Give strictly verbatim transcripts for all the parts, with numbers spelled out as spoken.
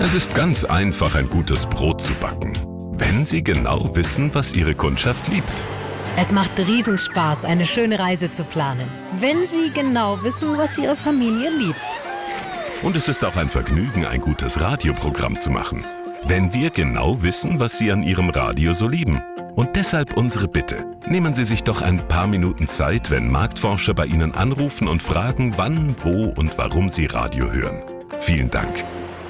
Es ist ganz einfach, ein gutes Brot zu backen, wenn Sie genau wissen, was Ihre Kundschaft liebt. Es macht Riesenspaß, eine schöne Reise zu planen, wenn Sie genau wissen, was Ihre Familie liebt. Und es ist auch ein Vergnügen, ein gutes Radioprogramm zu machen, wenn wir genau wissen, was Sie an Ihrem Radio so lieben. Und deshalb unsere Bitte. Nehmen Sie sich doch ein paar Minuten Zeit, wenn Marktforscher bei Ihnen anrufen und fragen, wann, wo und warum Sie Radio hören. Vielen Dank.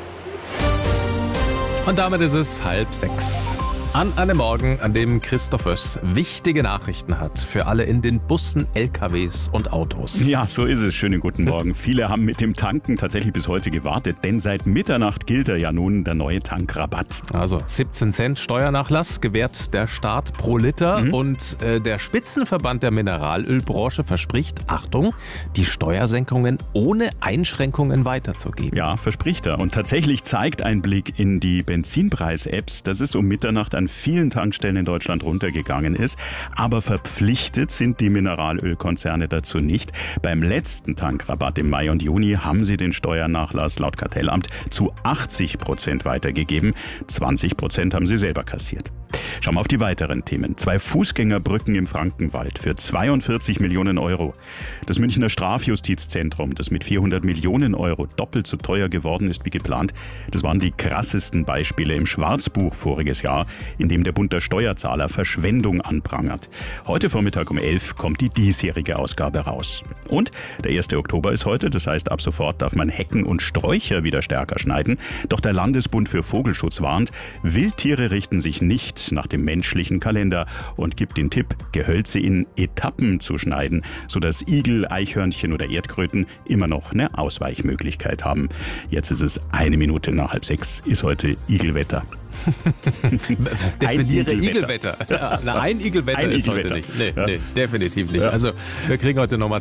Und damit ist es halb sechs. An einem Morgen, an dem Christoph Oess wichtige Nachrichten hat für alle in den Bussen, L K Ws und Autos. Ja, so ist es. Schönen guten Morgen. Viele haben mit dem Tanken tatsächlich bis heute gewartet, denn seit Mitternacht gilt er ja nun der neue Tankrabatt. Also siebzehn Cent Steuernachlass gewährt der Staat pro Liter mhm. und äh, der Spitzenverband der Mineralölbranche verspricht, Achtung, die Steuersenkungen ohne Einschränkungen weiterzugeben. Ja, verspricht er. Und tatsächlich zeigt ein Blick in die Benzinpreis-Apps, dass es um Mitternacht an vielen Tankstellen in Deutschland runtergegangen ist. Aber verpflichtet sind die Mineralölkonzerne dazu nicht. Beim letzten Tankrabatt im Mai und Juni haben sie den Steuernachlass laut Kartellamt zu achtzig Prozent weitergegeben. zwanzig Prozent haben sie selber kassiert. Schauen wir auf die weiteren Themen. Zwei Fußgängerbrücken im Frankenwald für zweiundvierzig Millionen Euro. Das Münchner Strafjustizzentrum, das mit vierhundert Millionen Euro doppelt so teuer geworden ist wie geplant, das waren die krassesten Beispiele im Schwarzbuch voriges Jahr, in dem der Bund der Steuerzahler Verschwendung anprangert. Heute Vormittag um elf kommt die diesjährige Ausgabe raus. Und der erste Oktober ist heute, das heißt, ab sofort darf man Hecken und Sträucher wieder stärker schneiden. Doch der Landesbund für Vogelschutz warnt, Wildtiere richten sich nicht nach dem menschlichen Kalender und gibt den Tipp, Gehölze in Etappen zu schneiden, sodass Igel, Eichhörnchen oder Erdkröten immer noch eine Ausweichmöglichkeit haben. Jetzt ist es eine Minute nach halb sechs, ist heute Igelwetter. Definiere ein Igelwetter. Igelwetter. Ja, ein Igelwetter ein ist Igelwetter. Heute nicht. Nee, ja. nee, definitiv nicht. Ja. Also wir kriegen heute nochmal